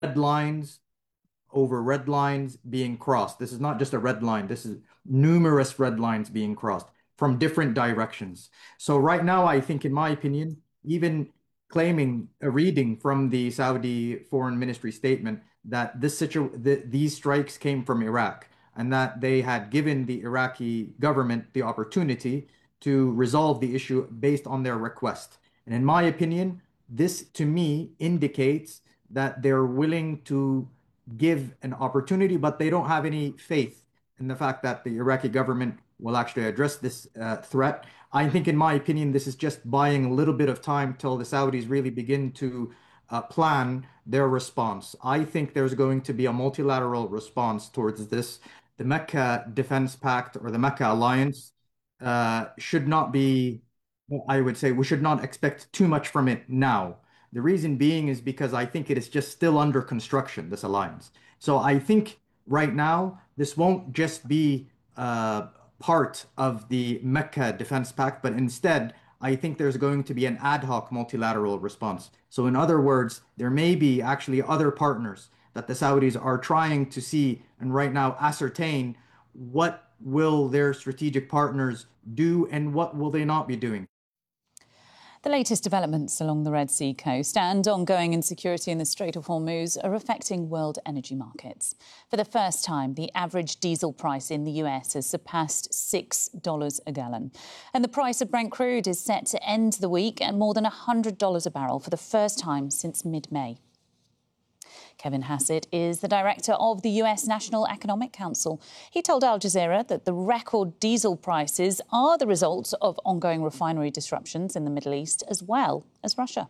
red lines over red lines being crossed. This is not just a red line. This is numerous red lines being crossed from different directions. So right now, I think, in my opinion, even claiming a reading from the Saudi Foreign Ministry statement that these strikes came from Iraq and that they had given the Iraqi government the opportunity to resolve the issue based on their request. And in my opinion, this to me indicates that they're willing to give an opportunity, but they don't have any faith in the fact that the Iraqi government will actually address this threat. I think, in my opinion, this is just buying a little bit of time till the Saudis really begin to plan their response. I think there's going to be a multilateral response towards this. The Mecca Defense Pact or the Mecca Alliance should not be, I would say, we should not expect too much from it now. The reason being is because I think it is just still under construction, this alliance. So I think right now, this won't just be part of the Mecca Defense Pact, but instead, I think there's going to be an ad hoc multilateral response. So, in other words, there may be actually other partners that the Saudis are trying to see and right now ascertain what will their strategic partners do and what will they not be doing. The latest developments along the Red Sea coast and ongoing insecurity in the Strait of Hormuz are affecting world energy markets. For the first time, the average diesel price in the US has surpassed $6 a gallon. And the price of Brent crude is set to end the week at more than $100 a barrel for the first time since mid-May. Kevin Hassett is the director of the US National Economic Council. He told Al Jazeera that the record diesel prices are the result of ongoing refinery disruptions in the Middle East as well as Russia.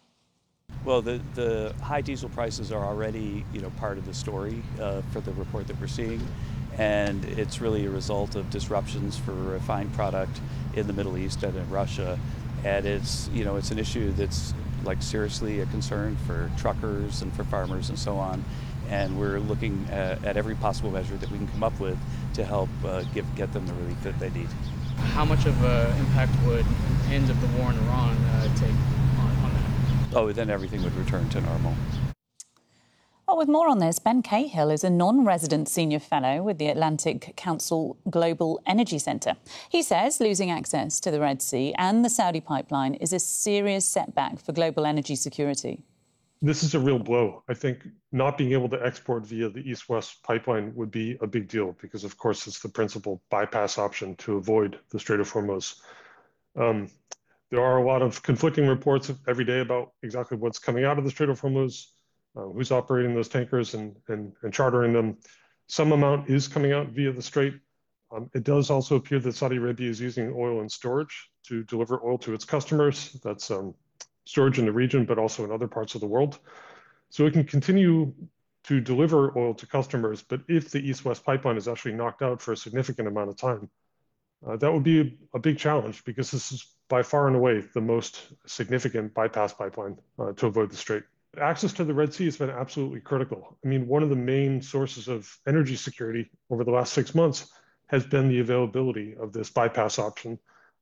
Well, the high diesel prices are already, part of the story for the report that we're seeing. And it's really a result of disruptions for refined product in the Middle East and in Russia. And it's an issue that's seriously a concern for truckers and for farmers and so on. And we're looking at every possible measure that we can come up with to help get them the relief that they need. How much of an impact would the end of the war in Iran take on that? Oh, then everything would return to normal. Well, with more on this, Ben Cahill is a non-resident senior fellow with the Atlantic Council Global Energy Centre. He says losing access to the Red Sea and the Saudi pipeline is a serious setback for global energy security. This is a real blow. I think not being able to export via the East-West pipeline would be a big deal because, of course, it's the principal bypass option to avoid the Strait of Hormuz. There are a lot of conflicting reports every day about exactly what's coming out of the Strait of Hormuz. Who's operating those tankers and chartering them. Some amount is coming out via the Strait. It does also appear that Saudi Arabia is using oil in storage to deliver oil to its customers. That's storage in the region, but also in other parts of the world. So it can continue to deliver oil to customers, but if the East-West pipeline is actually knocked out for a significant amount of time, that would be a big challenge because this is by far and away the most significant bypass pipeline to avoid the Strait. Access to the Red Sea has been absolutely critical. I mean, one of the main sources of energy security over the last 6 months has been the availability of this bypass option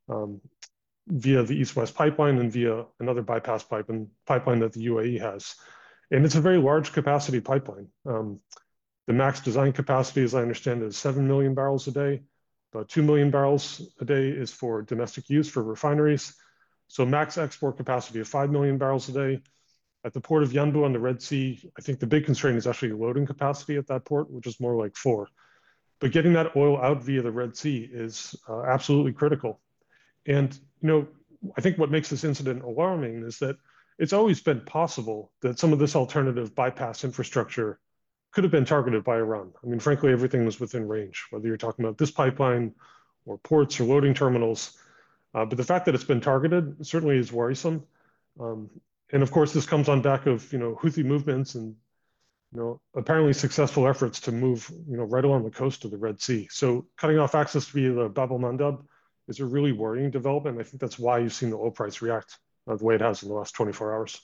via the East-West pipeline and via another bypass pipeline that the UAE has. And it's a very large capacity pipeline. The max design capacity, as I understand it, is 7 million barrels a day. About 2 million barrels a day is for domestic use for refineries. So max export capacity of 5 million barrels a day. At the port of Yanbu on the Red Sea, I think the big constraint is actually loading capacity at that port, which is more like 4. But getting that oil out via the Red Sea is absolutely critical. And, I think what makes this incident alarming is that it's always been possible that some of this alternative bypass infrastructure could have been targeted by Iran. I mean, frankly, everything was within range, whether you're talking about this pipeline or ports or loading terminals. But the fact that it's been targeted certainly is worrisome. And of course, this comes on back of, Houthi movements and, apparently successful efforts to move, right along the coast of the Red Sea. So cutting off access via the Bab el-Mandab is a really worrying development. I think that's why you've seen the oil price react the way it has in the last 24 hours.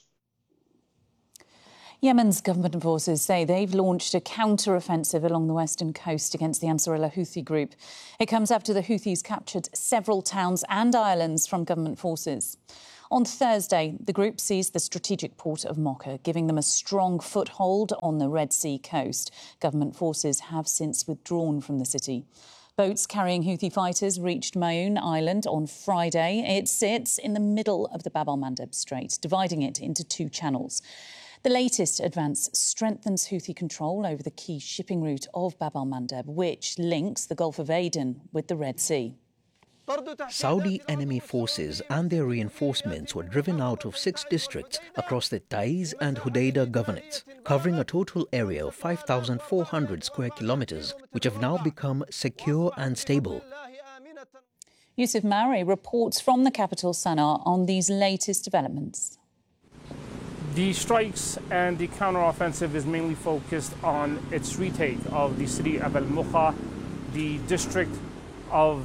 Yemen's government forces say they've launched a counter-offensive along the western coast against the Ansarullah Houthi group. It comes after the Houthis captured several towns and islands from government forces. On Thursday, the group seized the strategic port of Mocha, giving them a strong foothold on the Red Sea coast. Government forces have since withdrawn from the city. Boats carrying Houthi fighters reached Mayoun Island on Friday. It sits in the middle of the Bab el-Mandeb Strait, dividing it into two channels. The latest advance strengthens Houthi control over the key shipping route of Bab el-Mandeb, which links the Gulf of Aden with the Red Sea. Saudi enemy forces and their reinforcements were driven out of 6 districts across the Taiz and Hodeidah governorates, covering a total area of 5,400 square kilometres, which have now become secure and stable. Yusuf Mauri reports from the capital Sana'a on these latest developments. The strikes and the counteroffensive is mainly focused on its retake of the city of Al-Mukha, the district of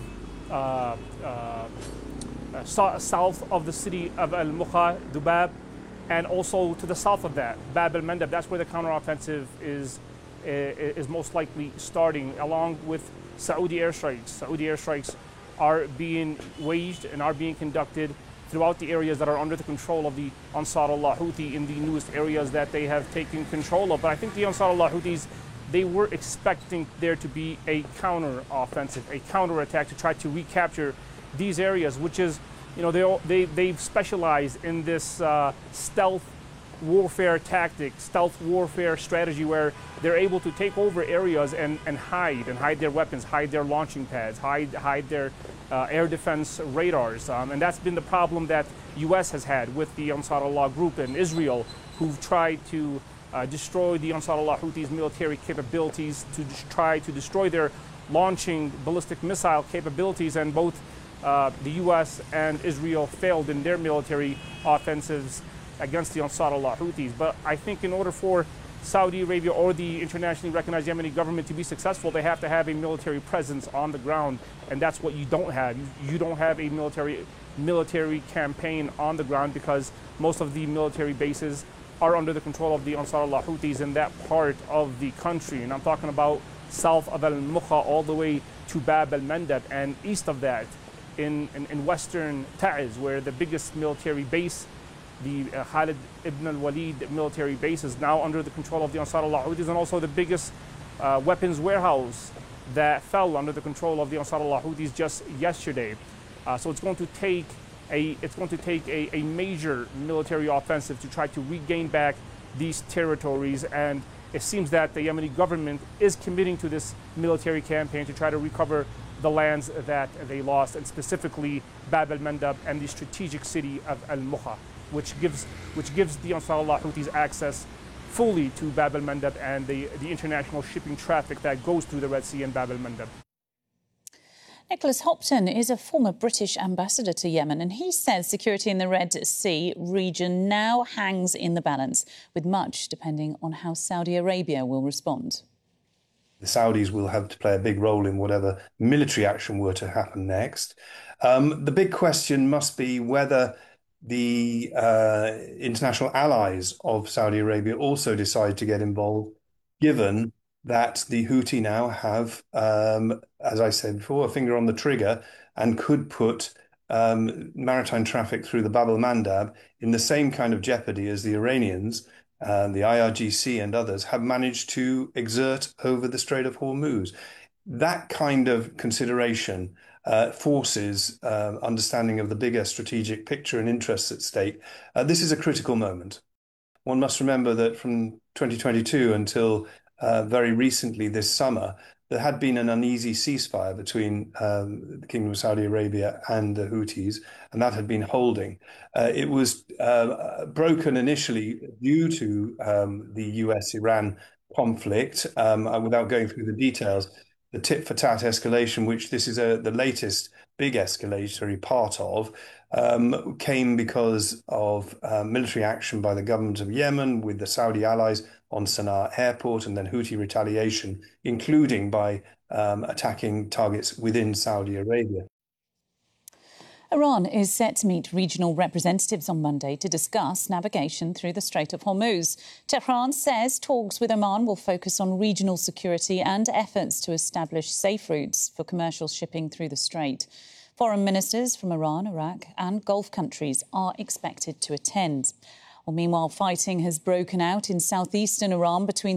south of the city of Al-Mukha, Dubab, and also to the south of that, Bab el-Mandeb. That's where the counteroffensive is most likely starting, along with Saudi airstrikes. Saudi airstrikes are being waged and are being conducted throughout the areas that are under the control of the Ansar Allah Houthi in the newest areas that they have taken control of. But I think the Ansar Allah Houthis, they were expecting there to be a counter-offensive, a counter-attack to try to recapture these areas, which is, you know, they've specialized in this stealth warfare tactic, stealth warfare strategy, where they're able to take over areas and hide their weapons, hide their launching pads, hide their air defense radars. And that's been the problem that U.S. has had with the Ansar Allah group in Israel, who've tried to destroy the Ansar Allah Houthis' military capabilities, to try to destroy their launching ballistic missile capabilities, and both the U.S. and Israel failed in their military offensives against the Ansar Allah Houthis. But I think in order for Saudi Arabia or the internationally recognized Yemeni government to be successful, they have to have a military presence on the ground, and that's what you don't have. You don't have a military campaign on the ground, because most of the military bases are under the control of the Ansar Allah Houthis in that part of the country. And I'm talking about south of Al-Mukha all the way to Bab el-Mandeb, and east of that in western Taiz, where the biggest military base, the Khalid ibn al-Walid military base, is now under the control of the Ansar Allah Houthis, and also the biggest weapons warehouse that fell under the control of the Ansar Allah Houthis just yesterday. So it's going to take a major military offensive to try to regain back these territories, and it seems that the Yemeni government is committing to this military campaign to try to recover the lands that they lost, and specifically Bab el-Mandeb and the strategic city of Al-Mukha, which gives the Ansar Allah Houthis access fully to Bab el-Mandeb and the international shipping traffic that goes through the Red Sea and Bab el-Mandeb. Nicholas Hopton is a former British ambassador to Yemen, and he says security in the Red Sea region now hangs in the balance, with much depending on how Saudi Arabia will respond. The Saudis will have to play a big role in whatever military action were to happen next. The big question must be whether the international allies of Saudi Arabia also decide to get involved, given that the Houthi now have, as I said before, a finger on the trigger and could put maritime traffic through the Bab el-Mandeb in the same kind of jeopardy as the Iranians, the IRGC and others have managed to exert over the Strait of Hormuz. That kind of consideration forces understanding of the bigger strategic picture and interests at stake. This is a critical moment. One must remember that from 2022 until very recently this summer, there had been an uneasy ceasefire between the Kingdom of Saudi Arabia and the Houthis, and that had been holding. It was broken initially due to the US-Iran conflict, without going through the details. The tit-for-tat escalation, which this is the latest big escalatory part of, came because of military action by the government of Yemen with the Saudi allies on Sana'a airport, and then Houthi retaliation, including by attacking targets within Saudi Arabia. Iran is set to meet regional representatives on Monday to discuss navigation through the Strait of Hormuz. Tehran says talks with Oman will focus on regional security and efforts to establish safe routes for commercial shipping through the strait. Foreign ministers from Iran, Iraq and Gulf countries are expected to attend. Well, meanwhile, fighting has broken out in southeastern Iran between